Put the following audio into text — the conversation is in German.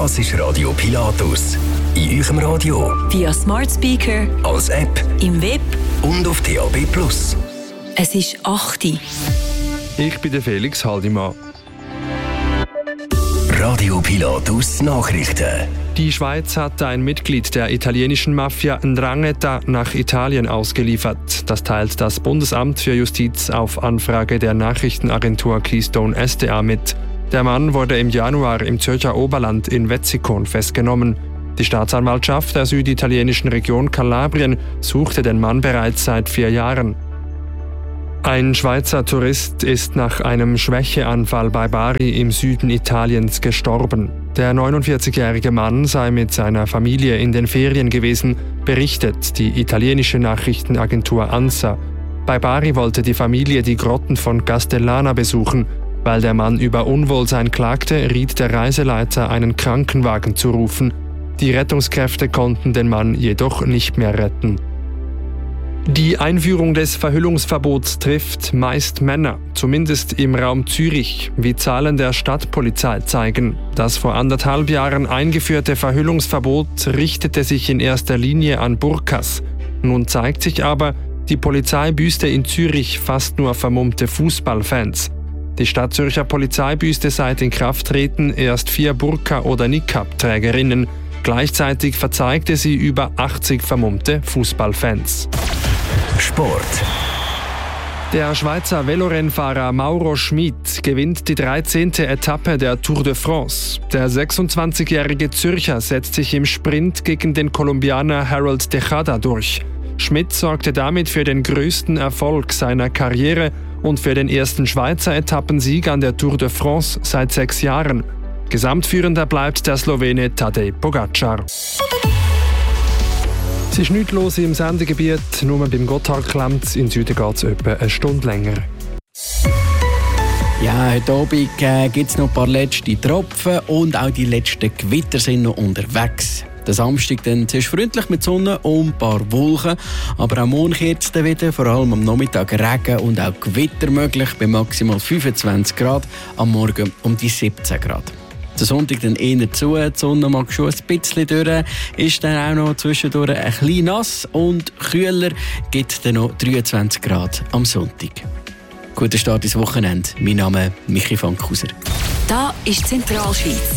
Das ist Radio Pilatus. In eurem Radio, via Smart Speaker, als App, im Web und auf DAB+. Es ist 8 Uhr. Ich bin der Felix Haldimann. Radio Pilatus Nachrichten. Die Schweiz hat ein Mitglied der italienischen Mafia 'Ndrangheta nach Italien ausgeliefert. Das teilt das Bundesamt für Justiz auf Anfrage der Nachrichtenagentur Keystone SDA mit. Der Mann wurde im Januar im Zürcher Oberland in Wetzikon festgenommen. Die Staatsanwaltschaft der süditalienischen Region Kalabrien suchte den Mann bereits seit 4 Jahren. Ein Schweizer Tourist ist nach einem Schwächeanfall bei Bari im Süden Italiens gestorben. Der 49-jährige Mann sei mit seiner Familie in den Ferien gewesen, berichtet die italienische Nachrichtenagentur ANSA. Bei Bari wollte die Familie die Grotten von Castellana besuchen. Weil der Mann über Unwohlsein klagte, riet der Reiseleiter, einen Krankenwagen zu rufen. Die Rettungskräfte konnten den Mann jedoch nicht mehr retten. Die Einführung des Verhüllungsverbots trifft meist Männer, zumindest im Raum Zürich, wie Zahlen der Stadtpolizei zeigen. Das vor 1,5 Jahren eingeführte Verhüllungsverbot richtete sich in erster Linie an Burkas. Nun zeigt sich aber, die Polizei büßte in Zürich fast nur vermummte Fußballfans. Die Stadtzürcher Polizei büßte seit Inkrafttreten erst 4 Burka- oder Niqab-Trägerinnen. Gleichzeitig verzeigte sie über 80 vermummte Fußballfans. Sport. Der Schweizer Velorennfahrer Mauro Schmid gewinnt die 13. Etappe der Tour de France. Der 26-jährige Zürcher setzt sich im Sprint gegen den Kolumbianer Harold Tejada durch. Schmid sorgte damit für den größten Erfolg seiner Karriere und für den ersten Schweizer Etappensieg an der Tour de France seit 6 Jahren. Gesamtführender bleibt der Slowene Tadej Pogacar. Es ist nichts los im Sendegebiet, nur beim Gotthardklemmt. In Süden geht es etwa eine Stunde länger. Ja, heute Abend gibt es noch ein paar letzte Tropfen und auch die letzten Gewitter sind noch unterwegs. Der Samstag dann zuerst freundlich mit Sonne und ein paar Wolken, aber auch morgen kehrt es dann wieder, vor allem am Nachmittag Regen und auch Gewitter möglich bei maximal 25 Grad, am Morgen um die 17 Grad. Der Sonntag dann eher zu, die Sonne mag schon ein bisschen durch, ist dann auch noch zwischendurch ein bisschen nass und kühler, gibt dann noch 23 Grad am Sonntag. Guten Start ins Wochenende. Mein Name ist Michi Fankhauser. Da ist Zentralschweiz.